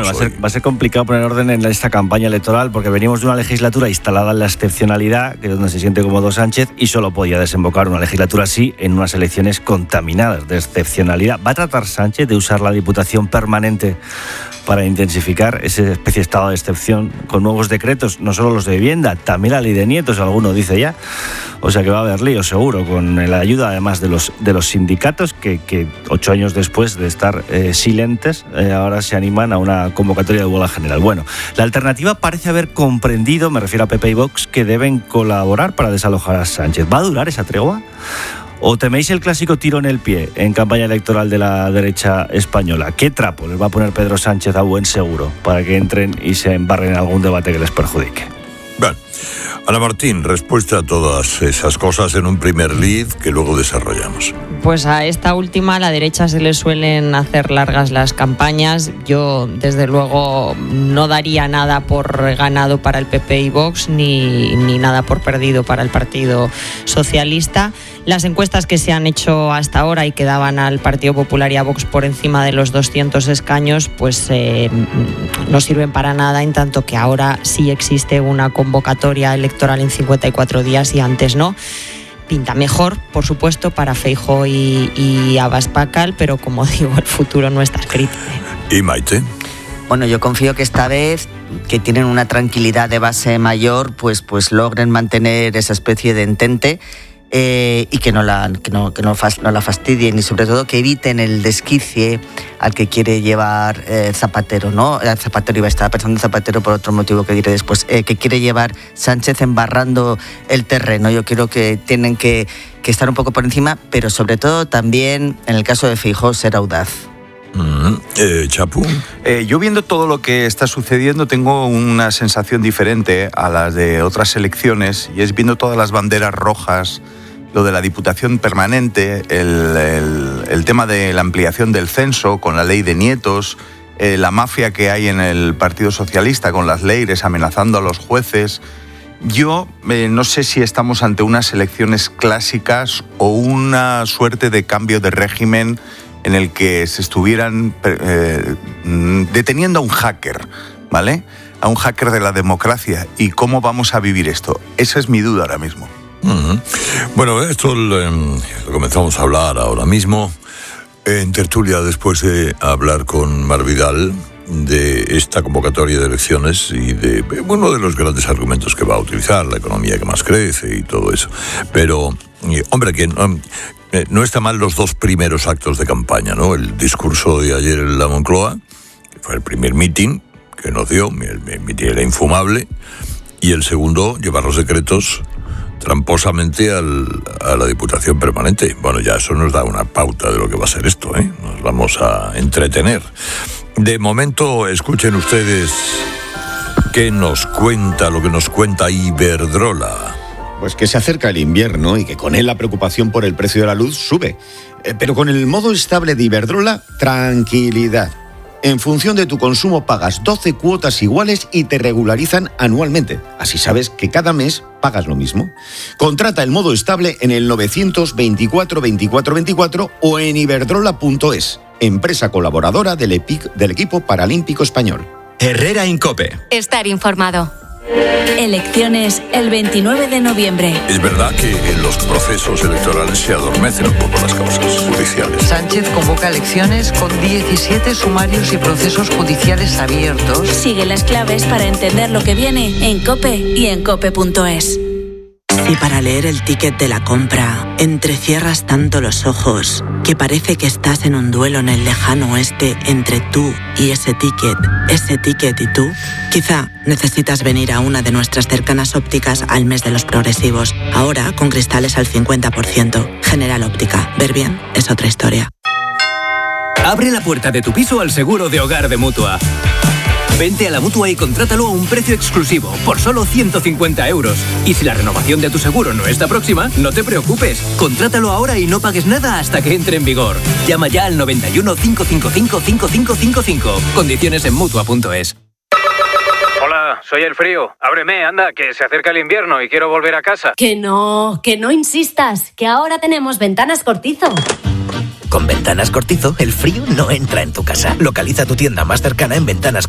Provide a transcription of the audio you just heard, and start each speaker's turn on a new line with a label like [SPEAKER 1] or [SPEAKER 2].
[SPEAKER 1] va a ser complicado poner orden en esta campaña electoral porque venimos de una legislatura instalada en la excepcionalidad, que es donde se siente cómodo Sánchez, y solo podía desembocar una legislatura así en unas elecciones contaminadas de excepcionalidad. ¿Va a tratar Sánchez de usar la Diputación permanente para intensificar esa especie de estado de excepción con nuevos decretos, no solo los de vivienda, también la ley de nietos, alguno dice ya? O sea que va a haber lío seguro, con la ayuda además de los sindicatos que 8 años después de estar silentes, ahora se animan a una convocatoria de huelga general. Bueno, la alternativa parece haber comprendido, me refiero a PP y Vox, que deben colaborar para desalojar a Sánchez. ¿Va a durar esa tregua? ¿O teméis el clásico tiro en el pie en campaña electoral de la derecha española? ¿Qué trapo les va a poner Pedro Sánchez a buen seguro para que entren y se embarren en algún debate que les perjudique?
[SPEAKER 2] Bueno, Ana Martín, respuesta a todas esas cosas en un primer lead que luego desarrollamos.
[SPEAKER 3] Pues a esta última, a la derecha se le suelen hacer largas las campañas. Yo, desde luego, no daría nada por ganado para el PP y Vox, ni nada por perdido para el Partido Socialista. Las encuestas que se han hecho hasta ahora y que daban al Partido Popular y a Vox por encima de los 200 escaños, pues no sirven para nada, en tanto que ahora sí existe una convocatoria electoral en 54 días y antes no. Pinta mejor, por supuesto, para Feijóo y Abascal, pero como digo, el futuro no está escrito.
[SPEAKER 2] ¿Y Maite?
[SPEAKER 4] Bueno, yo confío que esta vez, que tienen una tranquilidad de base mayor, pues logren mantener esa especie de entente y que no la fastidien, y sobre todo que eviten el desquicie al que quiere llevar Zapatero, ¿no? Zapatero, estaba pensando en Zapatero por otro motivo que diré después, que quiere llevar Sánchez embarrando el terreno. Yo creo que tienen que estar un poco por encima, pero sobre todo también, en el caso de Feijóo, ser audaz.
[SPEAKER 2] Chapu.
[SPEAKER 5] Yo, viendo todo lo que está sucediendo, tengo una sensación diferente a las de otras elecciones, y es viendo todas las banderas rojas, lo de la Diputación permanente, el tema de la ampliación del censo con la ley de nietos, la mafia que hay en el Partido Socialista con las leyes amenazando a los jueces. Yo no sé si estamos ante unas elecciones clásicas o una suerte de cambio de régimen en el que se estuvieran deteniendo a un hacker, ¿vale? A un hacker de la democracia. ¿Y cómo vamos a vivir esto? Esa es mi duda ahora mismo.
[SPEAKER 2] Uh-huh. Bueno, esto lo comenzamos a hablar ahora mismo en tertulia, después de hablar con Mar Vidal de esta convocatoria de elecciones y de uno de los grandes argumentos que va a utilizar, la economía que más crece y todo eso. Pero, hombre, que no está mal los dos primeros actos de campaña, ¿no? El discurso de ayer en la Moncloa, que fue el primer meeting que nos dio, el meeting era infumable, y el segundo, llevar los decretos tramposamente a la Diputación permanente. Bueno, ya eso nos da una pauta de lo que va a ser esto, ¿eh? Nos vamos a entretener. De momento, escuchen ustedes qué nos cuenta, lo que nos cuenta Iberdrola.
[SPEAKER 6] Pues que se acerca el invierno y que con él la preocupación por el precio de la luz sube. Pero con el modo estable de Iberdrola, tranquilidad. En función de tu consumo pagas 12 cuotas iguales y te regularizan anualmente. Así sabes que cada mes pagas lo mismo. Contrata el modo estable en el 924 24 24 o en iberdrola.es, empresa colaboradora del equipo paralímpico español.
[SPEAKER 7] Herrera Incope.
[SPEAKER 8] Estar informado. Elecciones el 29 de noviembre.
[SPEAKER 2] Es verdad que en los procesos electorales se adormecen un poco las causas judiciales.
[SPEAKER 9] Sánchez convoca elecciones con 17 sumarios y procesos judiciales abiertos.
[SPEAKER 8] Sigue las claves para entender lo que viene en COPE y en cope.es.
[SPEAKER 10] Si para leer el ticket de la compra entrecierras tanto los ojos que parece que estás en un duelo en el lejano oeste entre tú y ese ticket y tú, quizá necesitas venir a una de nuestras cercanas ópticas al mes de los progresivos. Ahora con cristales al 50%. General Óptica. Ver bien es otra historia.
[SPEAKER 11] Abre la puerta de tu piso al seguro de hogar de Mutua. Vente a la Mutua y contrátalo a un precio exclusivo, por solo 150 euros. Y si la renovación de tu seguro no está próxima, no te preocupes. Contrátalo ahora y no pagues nada hasta que entre en vigor. Llama ya al 91 555 5555. Condiciones en Mutua.es.
[SPEAKER 12] Hola, soy el frío. Ábreme, anda, que se acerca el invierno y quiero volver a casa.
[SPEAKER 13] Que no insistas, que ahora tenemos Ventanas Cortizo.
[SPEAKER 14] Con Ventanas Cortizo, el frío no entra en tu casa. Localiza tu tienda más cercana en Ventanas